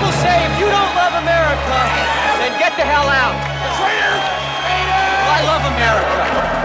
will say, if you don't love America, then get the hell out. Traitor! I love America.